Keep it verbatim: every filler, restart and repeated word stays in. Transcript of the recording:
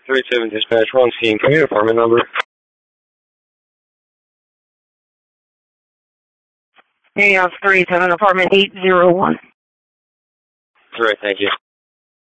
three seven dispatch, one scene. Can I get apartment number? Hey, uh, three seven apartment eight zero one. All right, thank you.